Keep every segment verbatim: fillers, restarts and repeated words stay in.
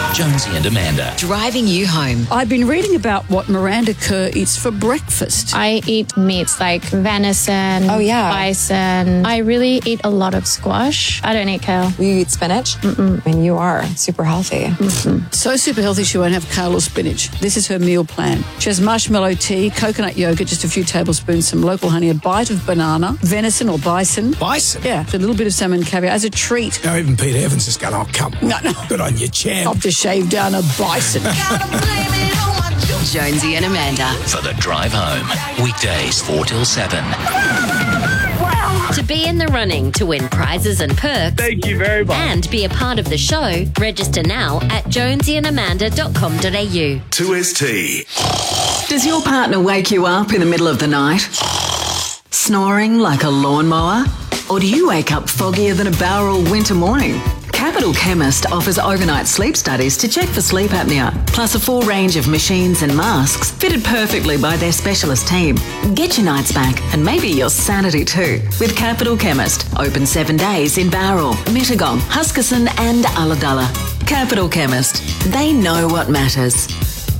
Jonesy and Amanda. Driving you home. I've been reading about what Miranda Kerr eats for breakfast. I eat meats like venison, oh, yeah. bison. I really eat a lot of squash. I don't eat kale. You eat spinach? Mm-mm. I mean, you are super healthy. Mm-hmm. So super healthy she won't have kale or spinach. This is her meal plan. She has marshmallow tea, coconut yogurt, just a few tablespoons, some local honey, a bite of banana, venison or bison. Bison? Yeah, a little bit of salmon caviar as a treat. Now even Peter Evans has gone, oh, come on. No, no. Good on you, champ. I've just shaved down a bison. Jonesy and Amanda. For the drive home. Weekdays four till seven. To be in the running to win prizes and perks. Thank you very much. And be a part of the show, register now at jonesy and amanda dot com dot a u. two S T. Does your partner wake you up in the middle of the night? Snoring like a lawnmower? Or do you wake up foggier than a Bowral winter morning? Capital Chemist offers overnight sleep studies to check for sleep apnea, plus a full range of machines and masks fitted perfectly by their specialist team. Get your nights back and maybe your sanity too with Capital Chemist. Open seven days in Bowral, Mittagong, Huskisson and Ulladulla. Capital Chemist. They know what matters.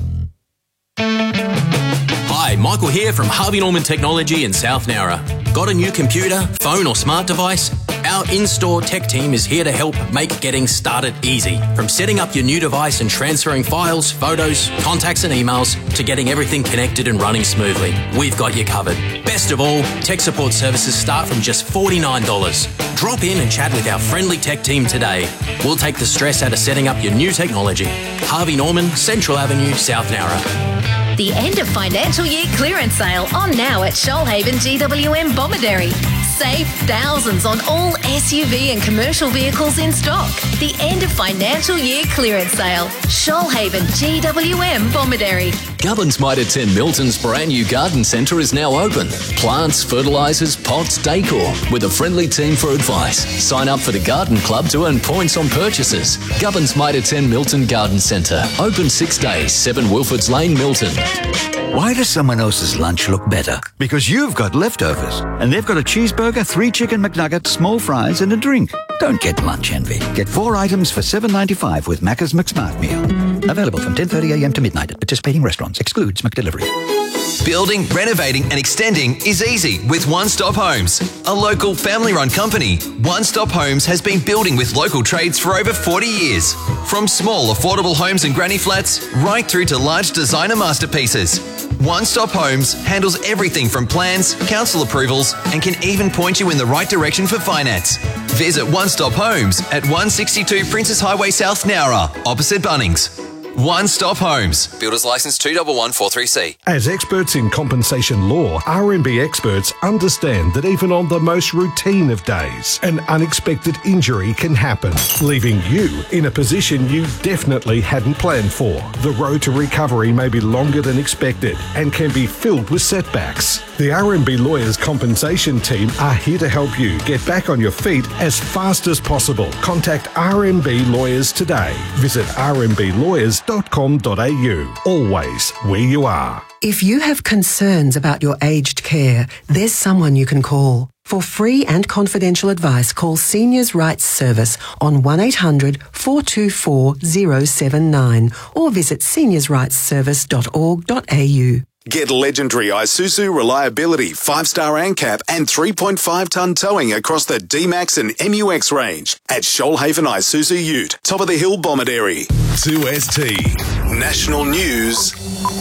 Hi, Michael here from Harvey Norman Technology in South Nowra. Got a new computer, phone or smart device? Our in-store tech team is here to help make getting started easy. From setting up your new device and transferring files, photos, contacts and emails to getting everything connected and running smoothly. We've got you covered. Best of all, tech support services start from just forty-nine dollars. Drop in and chat with our friendly tech team today. We'll take the stress out of setting up your new technology. Harvey Norman, Central Avenue, South Nowra. The end of financial year clearance sale on now at Shoalhaven G W M Bomaderry. Save thousands on all S U V and commercial vehicles in stock. The end of financial year clearance sale. Shoalhaven G W M Bomaderry. Gubbins Mitre ten Milton's brand new garden centre is now open. Plants, fertilisers, pots, decor, with a friendly team for advice. Sign up for the Garden Club to earn points on purchases. Gubbins Mitre ten Milton Garden Centre. Open six days, seven Wilfords Lane, Milton. Why does someone else's lunch look better? Because you've got leftovers. And they've got a cheeseburger, three chicken McNuggets, small fries and a drink. Don't get lunch envy. Get four items for seven ninety-five with Macca's McSmart Meal. Available from ten thirty a m to midnight at participating restaurants. Excludes McDelivery. Building, renovating and extending is easy with One Stop Homes, a local family-run company. One Stop Homes has been building with local trades for over forty years. From small, affordable homes and granny flats, right through to large designer masterpieces. One Stop Homes handles everything from plans, council approvals, and can even point you in the right direction for finance. Visit One Stop Homes at one sixty-two Princess Highway South Nowra, opposite Bunnings. One Stop Homes. Builders License two one one four three C. As experts in compensation law, R M B experts understand that even on the most routine of days, an unexpected injury can happen, leaving you in a position you definitely hadn't planned for. The road to recovery may be longer than expected and can be filled with setbacks. The R M B Lawyers Compensation Team are here to help you get back on your feet as fast as possible. Contact R M B Lawyers today. Visit r m b lawyers dot com dot a u. Always where you are. If you have concerns about your aged care, there's someone you can call. For free and confidential advice, call Seniors Rights Service on one eight hundred four two four zero seven nine or visit seniors rights service dot org dot a u. Get legendary Isuzu reliability, five-star A N C A P and three point five tonne towing across the D-Max and M U X range at Shoalhaven Isuzu Ute, top of the hill Bomaderry. two S T National News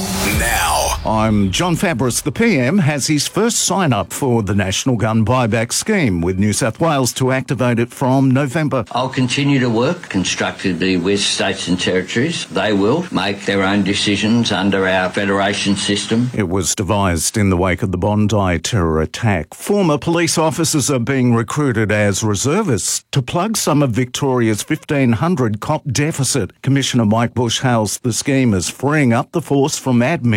now. I'm John Fabris. The P M has his first sign-up for the National Gun Buyback Scheme, with New South Wales to activate it from November. I'll continue to work constructively with states and territories. They will make their own decisions under our federation system. It was devised in the wake of the Bondi terror attack. Former police officers are being recruited as reservists to plug some of Victoria's fifteen hundred cop deficit. Commissioner Mike Bush hails the scheme as freeing up the force from admin to get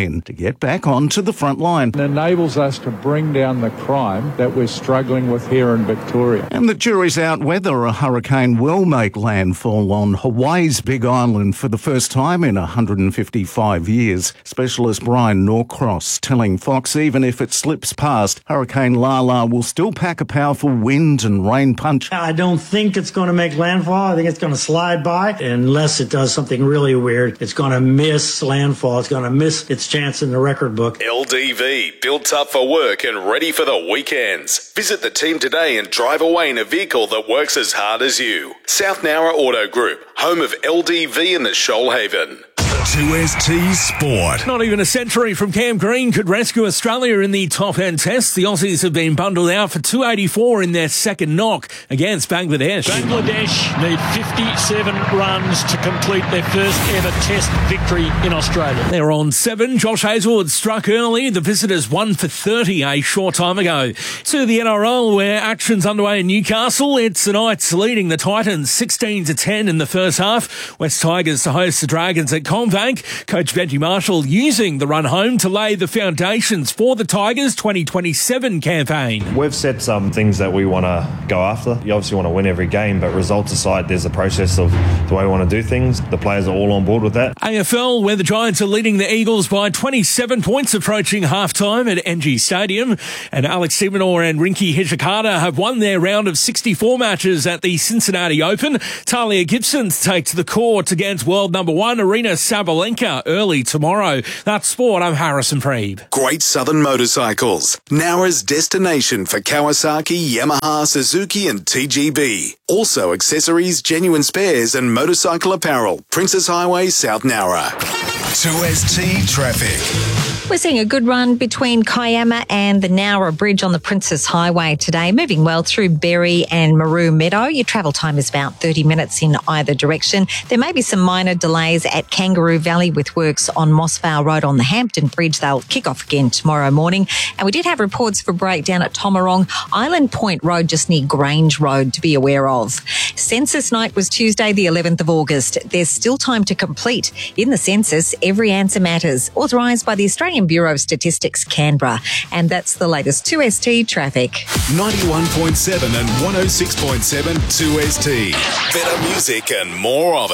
get back onto the front line. It enables us to bring down the crime that we're struggling with here in Victoria. And the jury's out whether a hurricane will make landfall on Hawaii's Big Island for the first time in one hundred fifty-five years. Specialist Brian Norcross telling Fox even if it slips past, Hurricane Lala will still pack a powerful wind and rain punch. I don't think it's going to make landfall. I think it's going to slide by. Unless it does something really weird, it's going to miss landfall. It's going to miss its chance in the record book. L D V, built tough for work and ready for the weekends. Visit the team today and drive away in a vehicle that works as hard as you. South Nowra Auto Group, home of L D V in the Shoalhaven. two S T Sport. Not even a century from Cam Green could rescue Australia in the top-end test. The Aussies have been bundled out for two eighty-four in their second knock against Bangladesh. Bangladesh need fifty-seven runs to complete their first ever test victory in Australia. They're on seven. Josh Hazelwood struck early. The visitors one for thirty a short time ago. To the N R L, where action's underway in Newcastle. It's the Knights leading the Titans sixteen to ten in the first half. West Tigers to host the Dragons at Combank. Coach Benji Marshall using the run home to lay the foundations for the Tigers' twenty twenty-seven campaign. We've set some things that we want to go after. You obviously want to win every game, but results aside, there's a process of the way we want to do things. The players are all on board with that. A F L, where the Giants are leading the Eagles by twenty-seven points approaching halftime at N G Stadium. And Alex Simonor and Rinky Hijikata have won their round of sixty-four matches at the Cincinnati Open. Talia Gibson takes the court against world number one Arena Sabalenka early tomorrow. That's sport. I'm Harrison Preeb. Great Southern Motorcycles, Nowra's destination for Kawasaki, Yamaha, Suzuki and T G B. Also accessories, genuine spares and motorcycle apparel. Princess Highway, South Nowra. two S T Traffic. We're seeing a good run between Kiama and the Nowra Bridge on the Princess Highway today, moving well through Berry and Maru Meadow. Your travel time is about thirty minutes in either direction. There may be some minor delays at Kangaroo Valley with works on Mossvale Road on the Hampton Bridge. They'll kick off again tomorrow morning. And we did have reports for breakdown at Tomarong, Island Point Road just near Grange Road to be aware of. Census night was Tuesday the eleventh of August. There's still time to complete. In the census, every answer matters. Authorised by the Australian Bureau of Statistics, Canberra. And that's the latest two S T traffic. ninety-one point seven and one oh six point seven two S T. Better music and more of it.